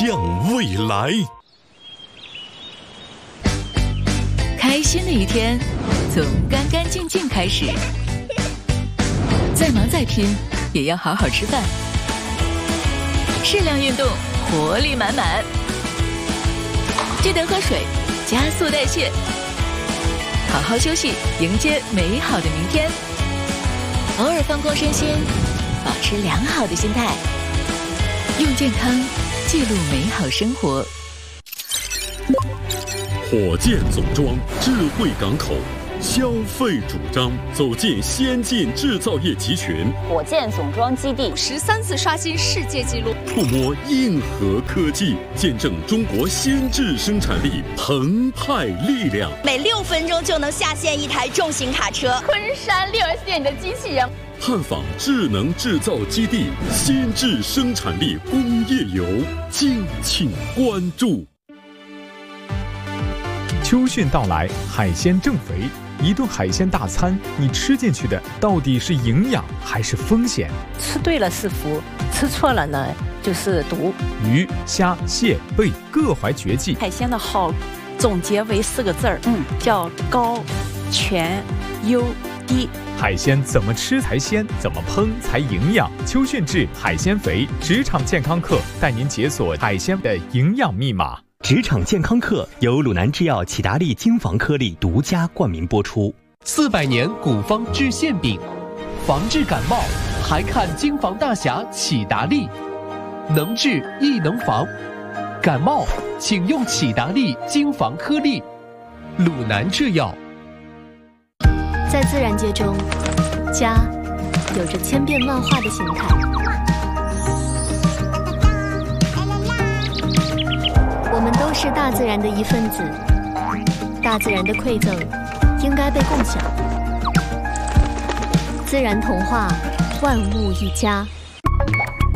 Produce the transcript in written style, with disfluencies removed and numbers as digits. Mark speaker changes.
Speaker 1: 向未来。
Speaker 2: 开心的一天从干干净净开始，再忙再拼也要好好吃饭，适量运动，活力满满。记得喝水，加速代谢，好好休息，迎接美好的明天。偶尔放空身心，保持良好的心态，用健康记录美好生活。
Speaker 1: 火箭总装智慧港口，消费主张走进先进制造业集群。
Speaker 3: 火箭总装基地
Speaker 4: 13次刷新世界纪录，
Speaker 1: 触摸硬核科技，见证中国先制生产力澎湃力量。
Speaker 5: 每6分钟就能下线一台重型卡车。
Speaker 4: 昆山6S店的机器人。
Speaker 1: 探访智能制造基地，先制生产力工业游，敬请关注。
Speaker 6: 秋训到来，海鲜正肥。一顿海鲜大餐，你吃进去的到底是营养还是风险？
Speaker 7: 吃对了是福，吃错了呢就是毒。
Speaker 6: 鱼、虾、蟹、贝各怀绝技。
Speaker 7: 海鲜的好总结为4个字儿，叫高、全、优、低。
Speaker 6: 海鲜怎么吃才鲜，怎么烹才营养？秋训制海鲜肥职场健康课带您解锁海鲜的营养密码。
Speaker 8: 职场健康课由鲁南制药启达利精防颗粒独家冠名播出。
Speaker 9: 400年古方治馅饼，防治感冒还看精防大侠启达利，能治亦能防。感冒请用启达利精防颗粒。鲁南制药。
Speaker 10: 在自然界中，家有着千变万化的形态。我们都是大自然的一份子，大自然的馈赠应该被共享。自然童话，万物一家。